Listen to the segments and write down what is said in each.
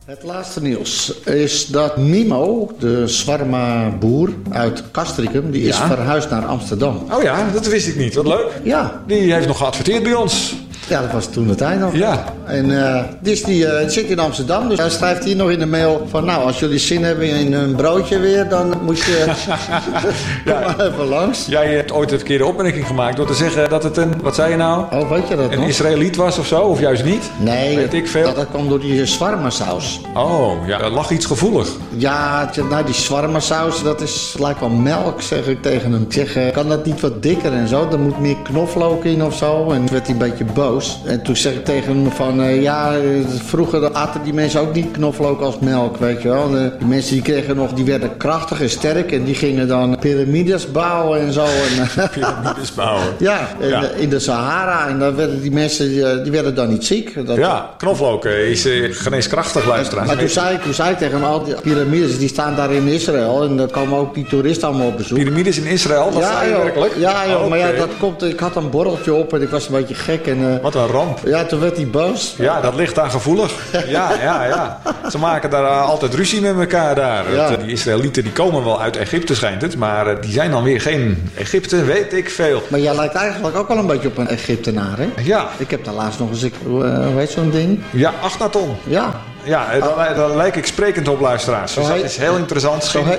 Het laatste nieuws is dat Mimo, de shawarma-boer uit Castricum, die is verhuisd naar Amsterdam. Oh ja, dat wist ik niet. Wat leuk. Ja. Die heeft nog geadverteerd bij ons. Ja, dat was toen de tijd nog. Ja. En dus die zit in Amsterdam. Dus hij schrijft hier nog in de mail van... Nou, als jullie zin hebben in een broodje weer... dan moet je kom maar even langs. Jij hebt ooit een verkeerde opmerking gemaakt... door te zeggen dat het een... Wat zei je nou? Oh, weet je dat een nog? Israëliet was of zo? Of juist niet? Nee, weet ik veel. Dat kwam door die shawarma-saus. Oh, ja. Er lag iets gevoelig. Ja, nou, die shawarma-saus, dat lijkt wel melk, zeg ik tegen hem. Ik zeg, kan dat niet wat dikker en zo? Er moet meer knoflook in of zo. En toen werd hij een beetje boos. En toen zeg ik tegen hem van, vroeger aten die mensen ook niet knoflook als melk, weet je wel. Die mensen die werden krachtig en sterk en die gingen dan piramides bouwen en zo. Piramides bouwen? Ja, in de Sahara. En dan werden die mensen, die werden dan niet ziek. Knoflook is geneeskrachtig, luisteraars. Maar toen zei ik tegen hem, al die piramides, die staan daar in Israël. En daar komen ook die toeristen allemaal op bezoek. Piramides in Israël? Dat sta je werkelijk? Ja, joh, maar ja, dat komt, ik had een borreltje op en ik was een beetje gek. En, wat een ramp. Ja, toen werd hij boos. Ja, dat ligt daar gevoelig. Ja. Ze maken daar altijd ruzie met elkaar daar. Ja. Die Israëlieten die komen wel uit Egypte, schijnt het. Maar die zijn dan weer geen Egypte, weet ik veel. Maar jij lijkt eigenlijk ook wel een beetje op een Egyptenaar, hè? Ja. Ik heb daar laatst nog eens, hoe heet zo'n ding? Ja, Akhenaton. Ja. Ja, daar lijk ik sprekend op, luisteraars. Dus dat is heel interessant.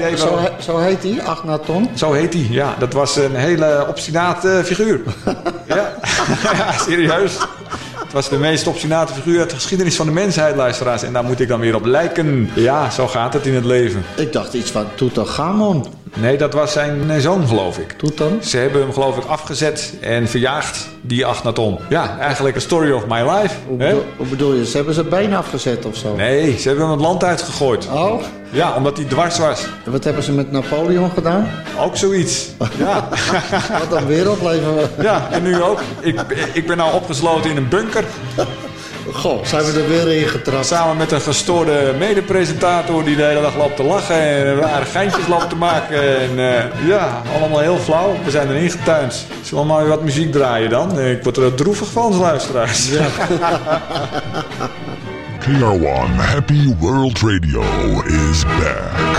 Zo heet hij, Akhenaton? Zo heet hij, ja. Dat was een hele obstinate figuur. Ja, serieus. Het was de meest obstinate figuur uit de geschiedenis van de mensheid, luisteraars. En daar moet ik dan weer op lijken. Ja, zo gaat het in het leven. Ik dacht iets van Tutankhamon. Nee, dat was zijn zoon, geloof ik. Toetan? Ze hebben hem, geloof ik, afgezet en verjaagd, die Akhenaton. Ja, eigenlijk a story of my life. Hoe bedoel je? Ze hebben zijn been afgezet of zo? Nee, ze hebben hem het land uitgegooid. Oh? Ja, omdat hij dwars was. En wat hebben ze met Napoleon gedaan? Ook zoiets. Ja. Wat een wereldleven. Ja, en nu ook. Ik ben nou opgesloten in een bunker. Goh, zijn we er weer in getrapt. Samen met een gestoorde medepresentator die de hele dag loopt te lachen en rare geintjes loopt te maken. En allemaal heel flauw. We zijn erin getuind. Zullen we maar weer wat muziek draaien dan? Ik word er droevig van, luisteraars. Ja. KR1 Happy World Radio is back.